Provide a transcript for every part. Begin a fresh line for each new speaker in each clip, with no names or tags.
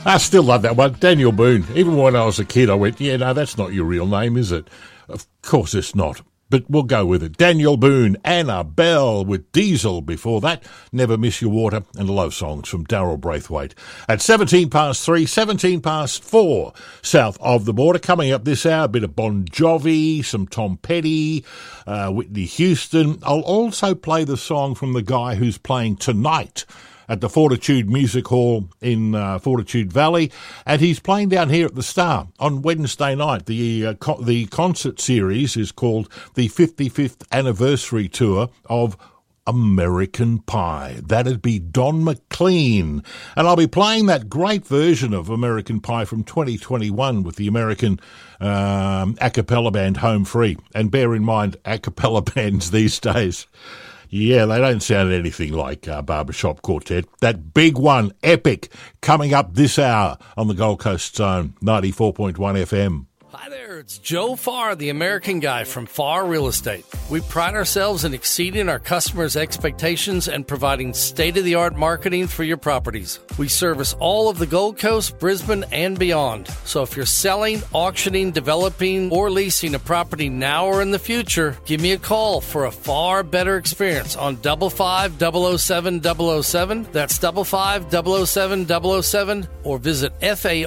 I still love that one. Daniel Boone. Even when I was a kid, I went, yeah, no, that's not your real name, is it? Of course it's not. But we'll go with it. Daniel Boone, Annabelle with Diesel before that. Never Miss Your Water and love songs from Darryl Braithwaite. At 17 past 3, 17 past 4, south of the border. Coming up this hour, a bit of Bon Jovi, some Tom Petty, Whitney Houston. I'll also play the song from the guy who's playing tonight at the Fortitude Music Hall in Fortitude Valley, and he's playing down here at the Star on Wednesday night. The concert series is called the 55th Anniversary Tour of American Pie. That'd be Don McLean. And I'll be playing that great version of American Pie from 2021 with the American a cappella band Home Free. And bear in mind, a cappella bands these days, yeah, they don't sound anything like Barbershop Quartet. That big one, Epic, coming up this hour on the Gold Coast Zone, 94.1 FM.
Hi there, it's Joe Farr, the American Guy from Farr Real Estate. We pride ourselves in exceeding our customers' expectations and providing state-of-the-art marketing for your properties. We service all of the Gold Coast, Brisbane, and beyond. So if you're selling, auctioning, developing, or leasing a property now or in the future, give me a call for a far better experience on 55007-007. That's 55007-007, or visit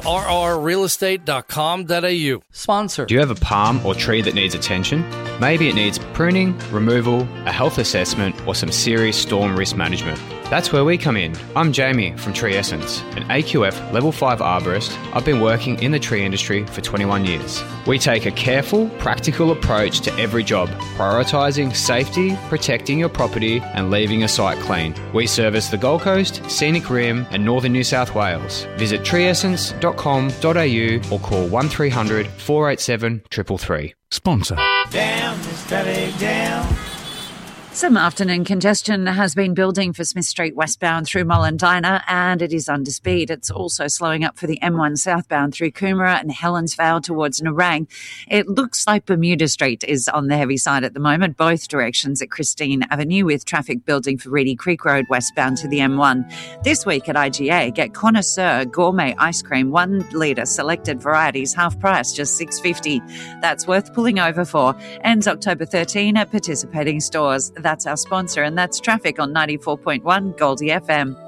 farrrealestate.com.au. Sponsor.
Do you have a palm or tree that needs attention? Maybe it needs pruning, removal, a health assessment, or some serious storm risk management. That's where we come in. I'm Jamie from Tree Essence, an AQF Level 5 arborist. I've been working in the tree industry for 21 years. We take a careful, practical approach to every job, prioritising safety, protecting your property, and leaving a site clean. We service the Gold Coast, Scenic Rim, and Northern New South Wales. Visit treeessence.com.au or call 1300 487 333.
Sponsor.
Down, static down.
Some afternoon congestion has been building for Smith Street westbound through Mollendina, and it is under speed. It's also slowing up for the M1 southbound through Coomera and Helensvale towards Nerang. It looks like Bermuda Street is on the heavy side at the moment, both directions at Christine Avenue, with traffic building for Reedy Creek Road westbound to the M1. This week at IGA, get Connoisseur Gourmet Ice Cream, 1 litre selected varieties, half price, just $6.50. That's worth pulling over for. Ends October 13 at participating stores. That's our sponsor, and that's traffic on 94.1 Goldie FM.